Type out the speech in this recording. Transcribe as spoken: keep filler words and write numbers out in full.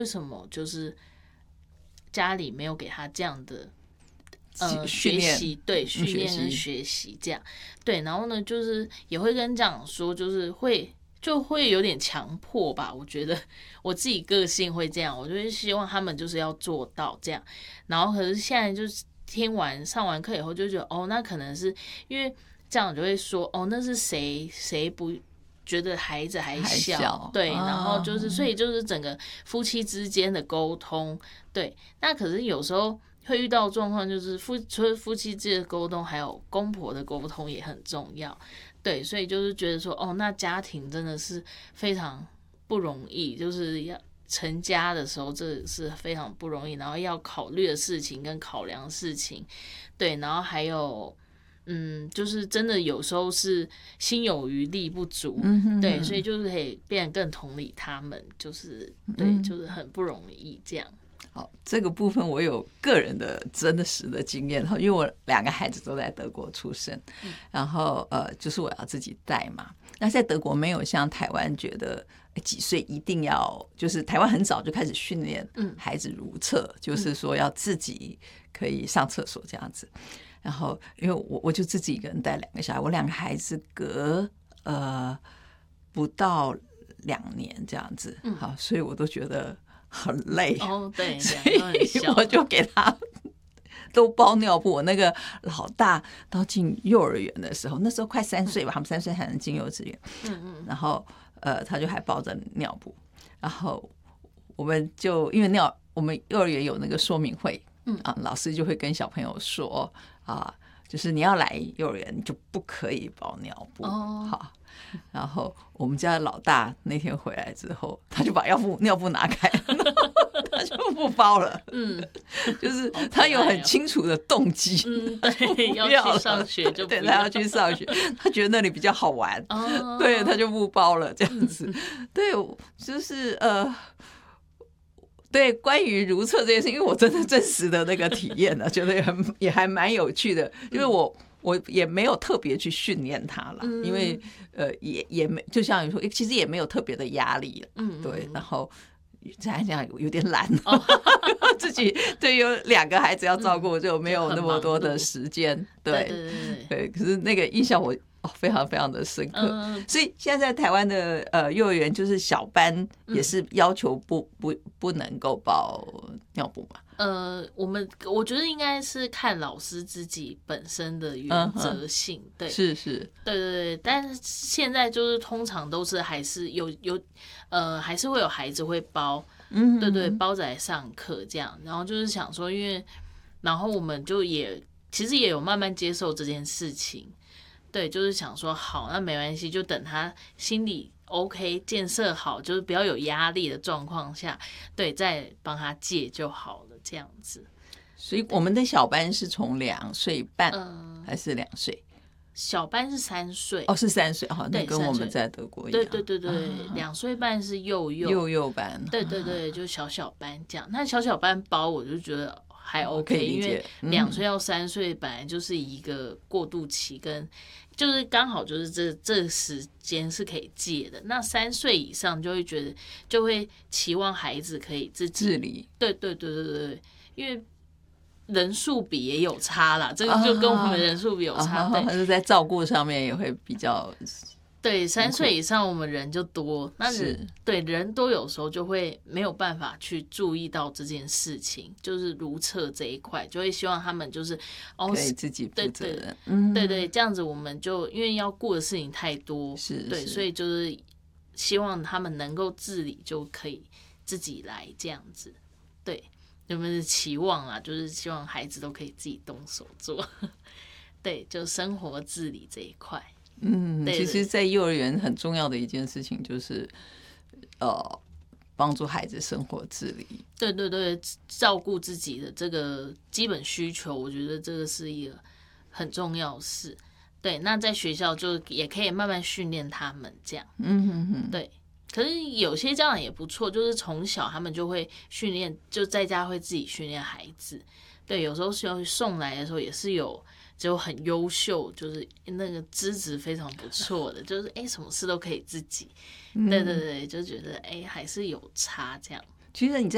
为什么就是家里没有给他这样的呃学习，对，训练跟学习这样，对，然后呢，就是也会跟家长说，就是会就会有点强迫吧，我觉得我自己个性会这样，我就会希望他们就是要做到这样，然后可是现在就是听完上完课以后，就觉得哦，那可能是因为家长就会说，哦，那是谁谁不。觉得孩子还 小, 还小对、哦、然后就是所以就是整个夫妻之间的沟通，对，那可是有时候会遇到状况，就是夫除了夫妻之间的沟通，还有公婆的沟通也很重要，对，所以就是觉得说哦，那家庭真的是非常不容易，就是要成家的时候这是非常不容易，然后要考虑的事情跟考量的事情，对，然后还有嗯，就是真的有时候是心有余力不足，嗯、哼哼对，所以就是可以变得更同理他们，就是对、嗯，就是很不容易这样。 好，这个部分我有个人的真实的经验，因为我两个孩子都在德国出生，嗯、然后呃，就是我要自己带嘛。那在德国没有像台湾觉得几岁一定要，就是台湾很早就开始训练孩子如厕，嗯、就是说要自己可以上厕所这样子。然后因为我我就自己一个人带两个小孩，我两个孩子隔呃不到两年这样子，嗯、好，所以我都觉得很累哦，对， 所以我就给他都包尿布。我那个老大到进幼儿园的时候，那时候快三岁吧，他们三岁才能进幼稚园，嗯嗯，然后呃他就还包着尿布，然后我们就因为尿我们幼儿园有那个说明会。嗯啊，老师就会跟小朋友说啊，就是你要来幼儿园，你就不可以包尿布。哦，好。然后我们家的老大那天回来之后，他就把尿布尿布拿开，他就不包了。嗯，就是他有很清楚的动机。 嗯，对，要去上学就不对，他要去上学，他觉得那里比较好玩。哦，对，他就不包了，这样子。嗯、对，就是呃。对，关于如厕这件事，因为我真的真实的那个体验呢，觉得也很也还蛮有趣的。因为我我也没有特别去训练他了，嗯、因为呃也也没就像你说，其实也没有特别的压力了。嗯，对，然后这样讲有点懒，哦、自己对有两个孩子要照顾，就没有那么多的时间。嗯、对对 对, 对, 对，可是那个印象我。哦，非常非常的深刻，嗯、所以现在在台湾的呃幼儿园就是小班也是要求不不不能够包尿布嘛。 呃，我们我觉得应该是看老师自己本身的原则性，嗯、对， 是是， 对对对。但是现在就是通常都是还是有有呃还是会有孩子会包，嗯，对对，包着来上课这样。然后就是想说，因为然后我们就也其实也有慢慢接受这件事情。对，就是想说好，那没关系，就等他心理 OK 建设好，就是不要有压力的状况下，对，再帮他戒就好了，这样子。 所以我们的小班是从两岁半、嗯、还是两岁？ 小班是三岁， 哦，是三岁，好，那跟我们在德国一样。 对对对对，两岁半是幼幼幼幼班， 对对对，就小小班这样。那小小班包，我就觉得。还 OK， 因为两岁到三岁本来就是一个过渡期，跟就是刚好就是这这时间是可以戒的。那三岁以上就会觉得就会期望孩子可以自己自理， 对对对对对，因为人数比也有差啦，这个就跟我们人数比有差， 对，但是在照顾上面也会比较。 对，三岁以上我们人就多，那人对人多有时候就会没有办法去注意到这件事情，就是如厕这一块，就会希望他们就是哦，可以自己负责任， 对对、嗯、对对，这样子我们就因为要顾的事情太多， 是， 对，所以就是希望他们能够自理，就可以自己来这样子，对，我们的期望啊，就是希望孩子都可以自己动手做，对，就生活自理这一块。 嗯，其实，在幼儿园很重要的一件事情就是，呃，帮助孩子生活自理。 对对对，照顾自己的这个基本需求，我觉得这个是一个很重要的事。对，那在学校就也可以慢慢训练他们这样。嗯哼哼。对，可是有些家长也不错，就是从小他们就会训练，就在家会自己训练孩子。对，有时候是送来的时候也是有。就很优秀，就是那个资质非常不错的，就是哎、欸，什么事都可以自己，对对对，就觉得哎、欸，还是有差这样。 其实你在